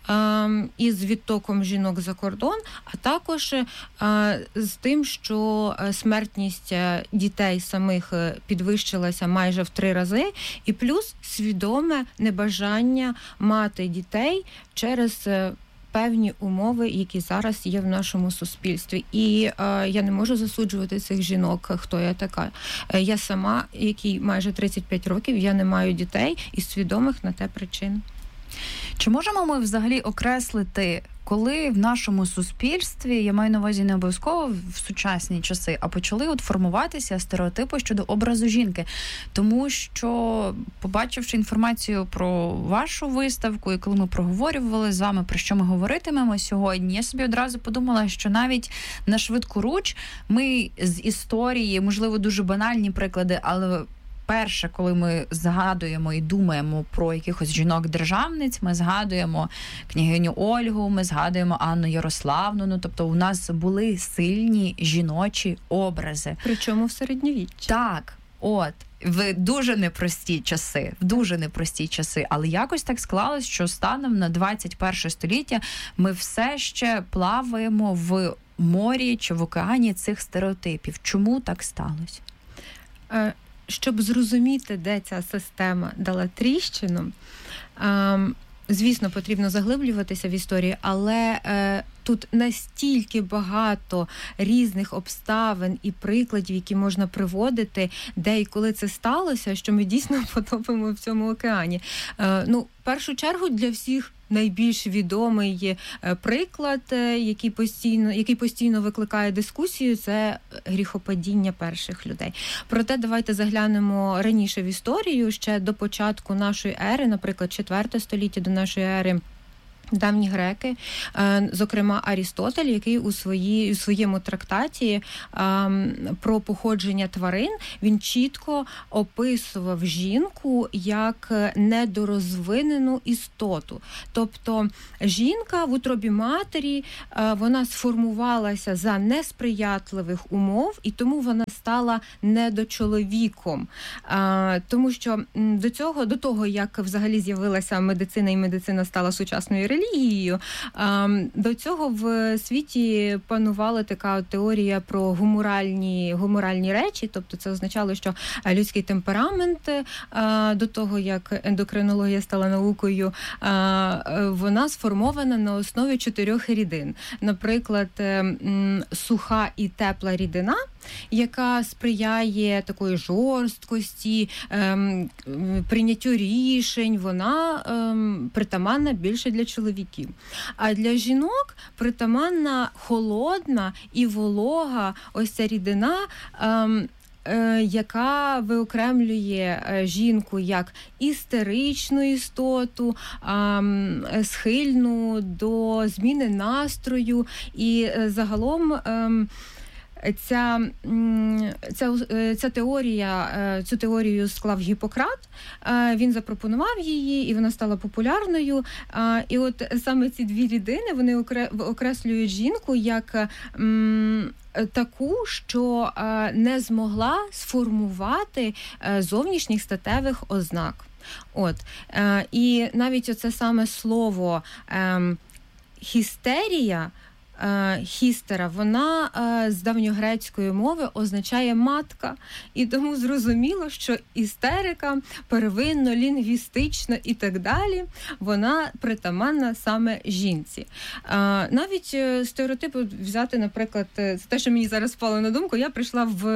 O: із відтоком жінок за кордон, а також з тим, що смертність дітей самих підвищилася майже в 3 рази, і плюс свідоме небажання мати дітей через певні умови, які зараз є в нашому суспільстві. І я не можу засуджувати цих жінок, хто я така. Я сама, якій майже 35 років, я не маю дітей із свідомих на те причин.
N: Чи можемо ми взагалі окреслити, коли в нашому суспільстві, я маю на увазі не обов'язково в сучасні часи, а почали формуватися стереотипи щодо образу жінки? Тому що, побачивши інформацію про вашу виставку, і коли ми проговорювали з вами, про що ми говоритимемо сьогодні, я собі одразу подумала, що навіть на швидкоруч ми з історії, можливо, дуже банальні приклади, але перше, коли ми згадуємо і думаємо про якихось жінок-державниць, ми згадуємо княгиню Ольгу, ми згадуємо Анну Ярославну, тобто у нас були сильні жіночі образи.
O: Причому в середньовіччі.
N: Так, в дуже непрості часи, але якось так склалось, що станом на 21 століття ми все ще плаваємо в морі чи в океані цих стереотипів. Чому так сталося?
O: Щоб зрозуміти, де ця система дала тріщину, звісно, потрібно заглиблюватися в історії, але тут настільки багато різних обставин і прикладів, які можна приводити, де і коли це сталося, що ми дійсно потопимо в цьому океані. В першу чергу для всіх найбільш відомий приклад, який постійно викликає дискусію, це гріхопадіння перших людей. Проте давайте заглянемо раніше в історію, ще до початку нашої ери, наприклад, 4 століття до нашої ери, давні греки, зокрема Арістотель, який у своєму трактаті про походження тварин, він чітко описував жінку як недорозвинену істоту. Тобто жінка в утробі матері, вона сформувалася за несприятливих умов, і тому вона стала недочоловіком. Тому що до того, як взагалі з'явилася медицина, і медицина стала сучасною релігією, до цього в світі панувала така теорія про гуморальні речі, тобто це означало, що людський темперамент, до того, як ендокринологія стала наукою, вона сформована на основі 4 рідин. Наприклад, суха і тепла рідина, яка сприяє такої жорсткості, прийняттю рішень, вона притаманна більше для чоловіків. А для жінок притаманна холодна і волога ось ця рідина, яка виокремлює жінку як істеричну істоту, схильну до зміни настрою, і загалом цю теорію склав Гіппократ, він запропонував її, і вона стала популярною. І от саме ці 2 рідини, вони окреслюють жінку як таку, що не змогла сформувати зовнішніх статевих ознак. І навіть оце саме слово «хістерія», хістера, вона з давньогрецької мови означає матка, і тому зрозуміло, що істерика, первинно, лінгвістично і так далі, вона притаманна саме жінці. Навіть стереотипи взяти, наприклад, це те, що мені зараз впало на думку, я прийшла в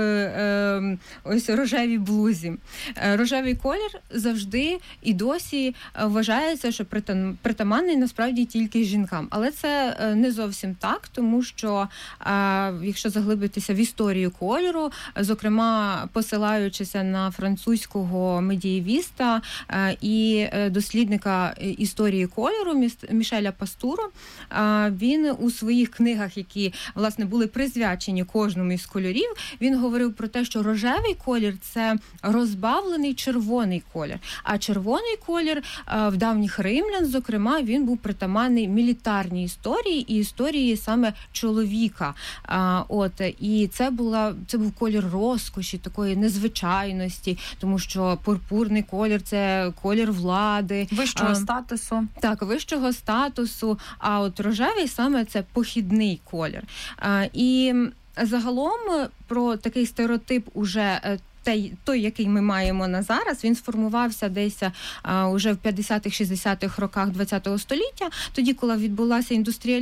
O: ось рожевій блузі. Рожевий колір завжди і досі вважається, що притаманний насправді тільки жінкам, але це не зовсім так, тому що, якщо заглибитися в історію кольору, зокрема, посилаючися на французького медієвіста і дослідника історії кольору Мішеля Пастуро, він у своїх книгах, які, власне, були присвячені кожному із кольорів, він говорив про те, що рожевий колір – це розбавлений червоний колір, а червоний колір в давніх римлян, зокрема, він був притаманний мілітарній історії і історії саме чоловіка. І це був колір розкоші, такої незвичайності, тому що пурпурний колір – це колір влади.
N: Вищого статусу.
O: Так, вищого статусу. А от рожевий саме це похідний колір. І загалом про такий стереотип уже той, який ми маємо на зараз, він сформувався десь уже в 50-х-60-х роках ХХ століття, тоді, коли відбулася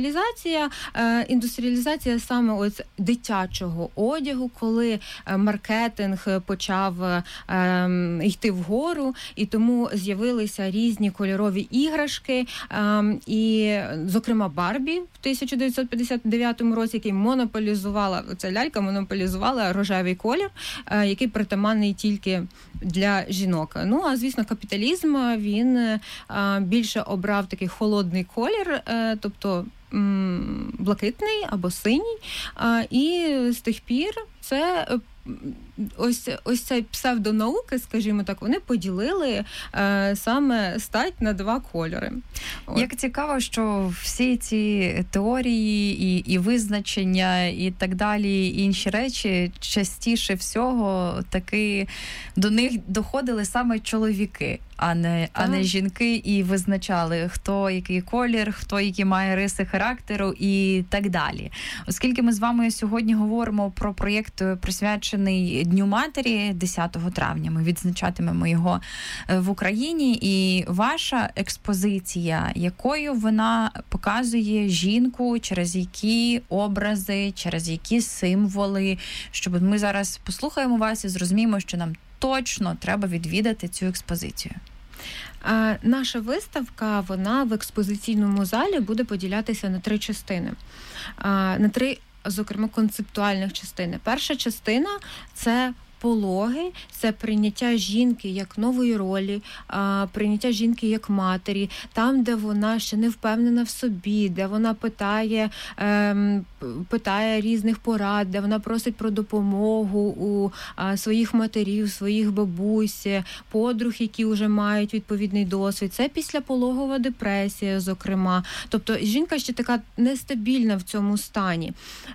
O: індустріалізація саме ось дитячого одягу, коли маркетинг почав йти вгору, і тому з'явилися різні кольорові іграшки, і, зокрема, Барбі в 1959 році, який ця лялька монополізувала рожевий колір, який притаманний тільки для жінок. А, звісно, капіталізм, він більше обрав такий холодний колір, тобто блакитний або синій, і з тих пір це ось цей псевдонауки, скажімо так, вони поділили саме стать на два кольори.
N: Як цікаво, що всі ці теорії і визначення і так далі, і інші речі, частіше всього таки до них доходили саме чоловіки, а не жінки, і визначали, хто який колір, хто які має риси характеру і так далі. Оскільки ми з вами сьогодні говоримо про проєкт, присвячений Дню матері, 10 травня, ми відзначатимемо його в Україні, і ваша експозиція, якою вона показує жінку, через які образи, через які символи, щоб ми зараз послухаємо вас і зрозуміємо, що нам точно треба відвідати цю експозицію.
O: Наша виставка, вона в експозиційному залі буде поділятися на 3 частини. На 3, зокрема, концептуальних частини. Перша частина – це пологи, це прийняття жінки як нової ролі, прийняття жінки як матері, там, де вона ще не впевнена в собі, де вона питає різних порад, де вона просить про допомогу у своїх матерів, своїх бабусь, подруг, які вже мають відповідний досвід. Це післяпологова депресія, зокрема. Тобто жінка ще така нестабільна в цьому стані.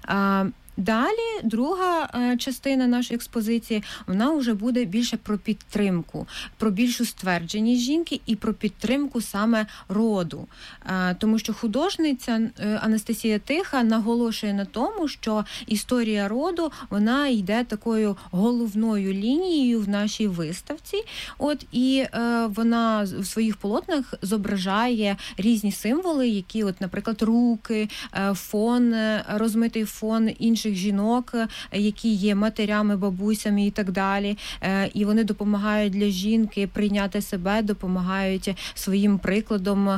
O: Далі, друга частина нашої експозиції, вона вже буде більше про підтримку, про більшу ствердженість жінки і про підтримку саме роду. Тому що художниця Анастасія Тиха наголошує на тому, що історія роду, вона йде такою головною лінією в нашій виставці. І вона в своїх полотнах зображає різні символи, які, наприклад, руки, фон, розмитий фон інших жінок, які є матерями, бабусями і так далі. І вони допомагають для жінки прийняти себе, допомагають своїм прикладом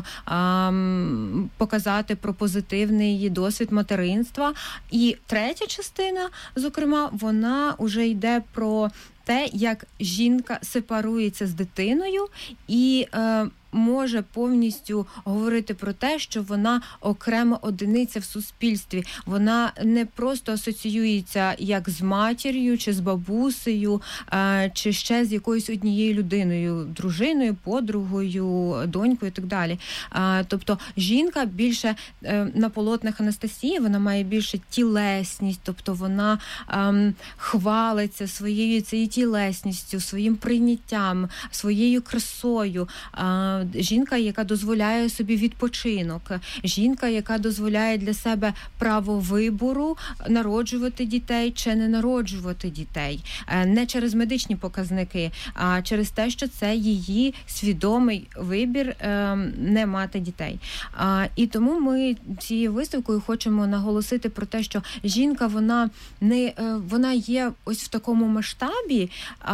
O: показати про позитивний її досвід материнства. І третя частина, зокрема, вона вже йде про те, як жінка сепарується з дитиною і може повністю говорити про те, що вона окрема одиниця в суспільстві. Вона не просто асоціюється як з матір'ю, чи з бабусею, чи ще з якоюсь однією людиною, дружиною, подругою, донькою і так далі. Тобто жінка більше на полотнах Анастасії, вона має більше тілесність, тобто вона хвалиться своєю цією тілесністю, своїм прийняттям, своєю красою. Жінка, яка дозволяє собі відпочинок, жінка, яка дозволяє для себе право вибору народжувати дітей чи не народжувати дітей. Не через медичні показники, а через те, що це її свідомий вибір не мати дітей. І тому ми цією виставкою хочемо наголосити про те, що жінка, вона є ось в такому масштабі,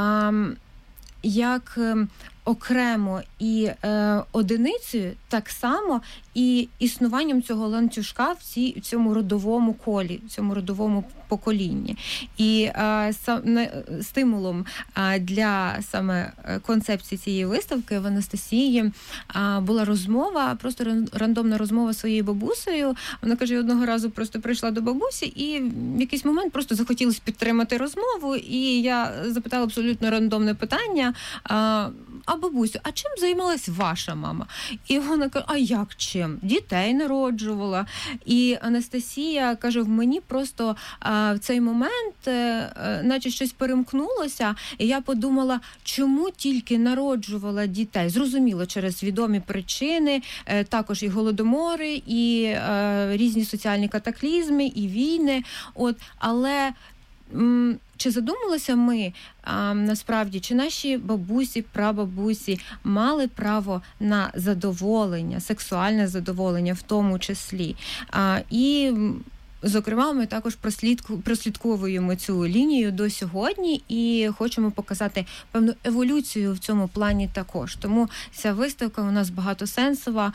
O: як окремо і одиницею, так само і існуванням цього ланцюжка в цьому родовому колі, в цьому родовому поколінні. І стимулом для саме концепції цієї виставки в Анастасії була розмова, просто рандомна розмова зі своєю бабусею. Вона каже, одного разу просто прийшла до бабусі і в якийсь момент просто захотілося підтримати розмову, і я запитала абсолютно рандомне питання: а бабусю, а чим займалась ваша мама? І вона каже, а як чим? Дітей народжувала. І Анастасія каже, в мені просто в цей момент наче щось перемкнулося, і я подумала, чому тільки народжувала дітей? Зрозуміло, через відомі причини, також і голодомори, і різні соціальні катаклізми, і війни. Але чи задумалися ми, насправді, чи наші бабусі, прабабусі мали право на задоволення, сексуальне задоволення в тому числі? І, зокрема, ми також прослідковуємо цю лінію до сьогодні і хочемо показати певну еволюцію в цьому плані також. Тому ця виставка у нас багатосенсова,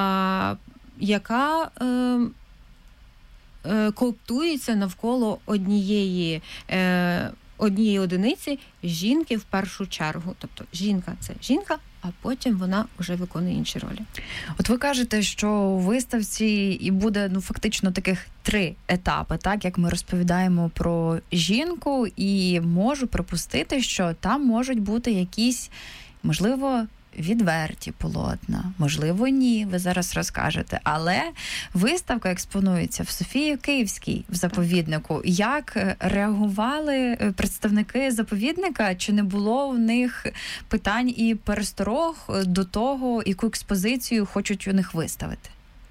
O: яка коптується навколо однієї одиниці жінки в першу чергу. Тобто жінка – це жінка, а потім вона вже виконує інші ролі.
N: От ви кажете, що у виставці і буде фактично таких 3 етапи, так, як ми розповідаємо про жінку, і можу припустити, що там можуть бути якісь, можливо, відверті полотна, можливо, ні, ви зараз розкажете. Але виставка експонується в Софії Київській, в заповіднику. Як реагували представники заповідника? Чи не було в них питань і пересторог до того, яку експозицію хочуть у них виставити?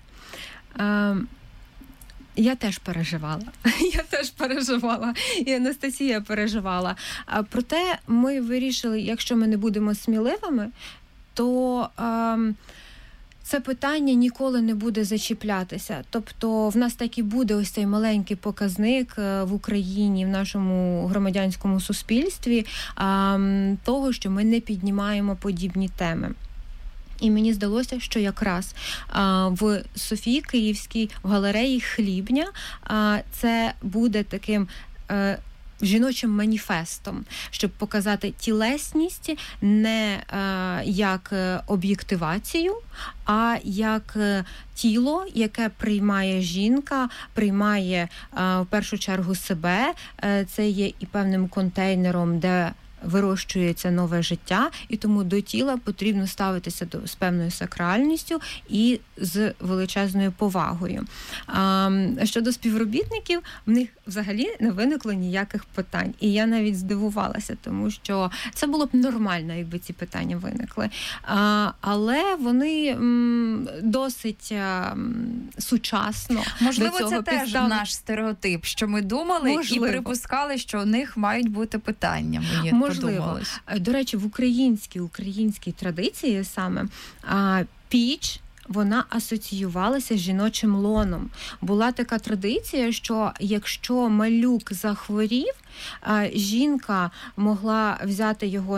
O: Я теж переживала. І Анастасія переживала. Проте ми вирішили, якщо ми не будемо сміливими, то це питання ніколи не буде зачіплятися. Тобто в нас так і буде ось цей маленький показник в Україні, в нашому громадянському суспільстві, того, що ми не піднімаємо подібні теми. І мені здалося, що якраз в Софії Київській, в галереї Хлібня, це буде таким жіночим маніфестом, щоб показати тілесність не як об'єктивацію, а як тіло, яке приймає жінка, приймає в першу чергу себе. Це є і певним контейнером, де вирощується нове життя, і тому до тіла потрібно ставитися з певною сакральністю і з величезною повагою. Щодо співробітників, в них взагалі не виникло ніяких питань. І я навіть здивувалася, тому що це було б нормально, якби ці питання виникли. Але вони досить сучасно.
N: Можливо,
O: до цього
N: це теж наш стереотип, що ми думали і припускали, що у них мають бути питання.
O: Можливо. До речі, в українській традиції саме піч, вона асоціювалася з жіночим лоном. Була така традиція, що якщо малюк захворів, жінка могла взяти його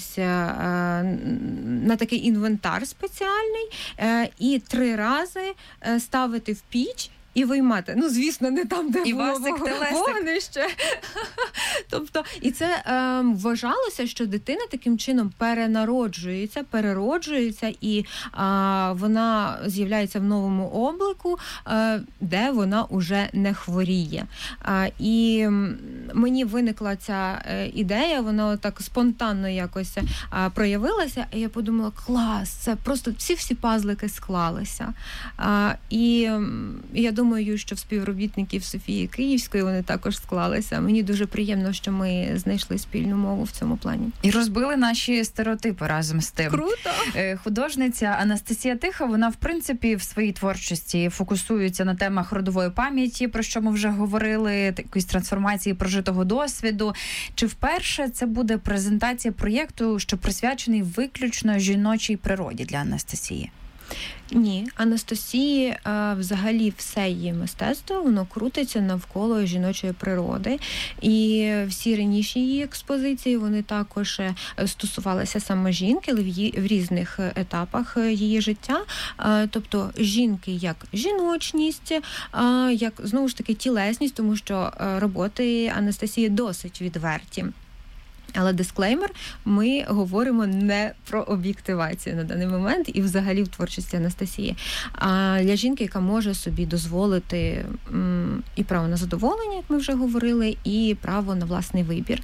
O: на такий інвентар спеціальний і 3 рази ставити в піч і виймати. Ну, звісно, не там, де було вогнище. Тобто, і це вважалося, що дитина таким чином перероджується, і вона з'являється в новому облику, де вона уже не хворіє. І мені виникла ця ідея, вона так спонтанно якось проявилася, і я подумала, клас, це просто всі пазлики склалися. І я думаю, що в співробітників Софії Київської вони також склалися. Мені дуже приємно, що ми знайшли спільну мову в цьому плані.
N: І розбили наші стереотипи разом з тим.
O: Круто!
N: Художниця Анастасія Тиха, вона, в принципі, в своїй творчості фокусується на темах родової пам'яті, про що ми вже говорили, якоїсь трансформації прожитого досвіду. Чи вперше це буде презентація проєкту, що присвячений виключно жіночій природі для Анастасії?
O: Ні, Анастасії взагалі все її мистецтво, воно крутиться навколо жіночої природи. І всі раніше її експозиції, вони також стосувалися саме жінки, але в різних етапах її життя. Тобто жінки як жіночність, як, знову ж таки, тілесність, тому що роботи Анастасії досить відверті. Але дисклеймер, ми говоримо не про об'єктивацію на даний момент і взагалі в творчості Анастасії. А для жінки, яка може собі дозволити і право на задоволення, як ми вже говорили, і право на власний вибір.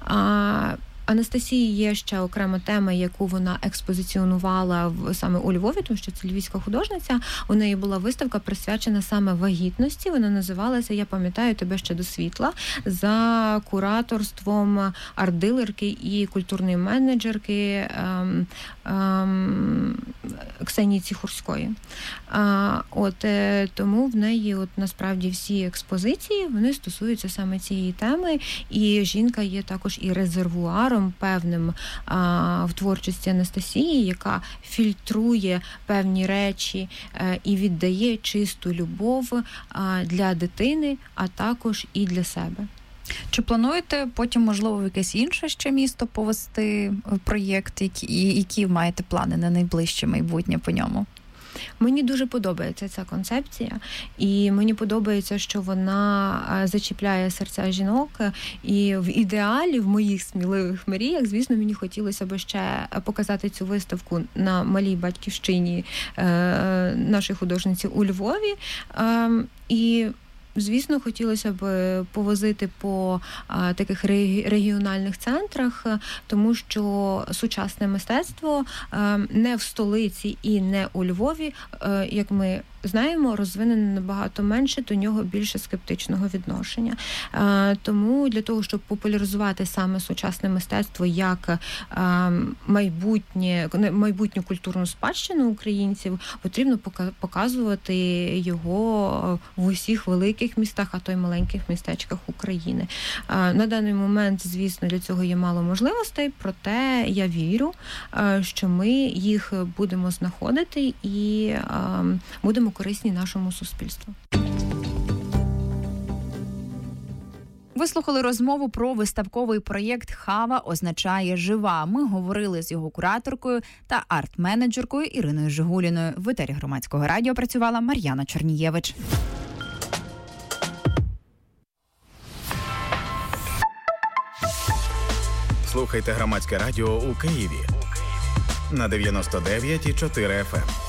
O: Анастасії є ще окрема тема, яку вона експозиціонувала саме у Львові, тому що це львівська художниця. У неї була виставка присвячена саме вагітності. Вона називалася «Я пам'ятаю тебе ще до світла» за кураторством арт-дилерки і культурної менеджерки Ксенії Ціхурської. Тому в неї насправді всі експозиції, вони стосуються саме цієї теми, і жінка є також і резервуаром певним в творчості Анастасії, яка фільтрує певні речі і віддає чисту любов для дитини, а також і для себе.
N: Чи плануєте потім, можливо, в якесь інше ще місто повести проєкт, які маєте плани на найближче майбутнє по ньому?
O: Мені дуже подобається ця концепція, і мені подобається, що вона зачіпляє серця жінок, і в ідеалі, в моїх сміливих мріях, звісно, мені хотілося б ще показати цю виставку на малій батьківщині нашої художниці у Львові. І звісно, хотілося б повозити по таких регіональних центрах, тому що сучасне мистецтво не в столиці і не у Львові, як ми знаємо, розвинене набагато менше, до нього більше скептичного відношення. Тому для того, щоб популяризувати саме сучасне мистецтво як майбутню культурну спадщину українців, потрібно показувати його в усіх великих містах, а то й маленьких містечках України. На даний момент, звісно, для цього є мало можливостей, проте я вірю, що ми їх будемо знаходити і будемо корисні нашому суспільству.
N: Ви слухали розмову про виставковий проєкт «Хава означає жива». Ми говорили з його кураторкою та арт-менеджеркою Іриною Жигуліною. В етері Громадського радіо працювала Мар'яна Чорнієвич.
B: Слухайте Громадське радіо у Києві на 99,4 FM.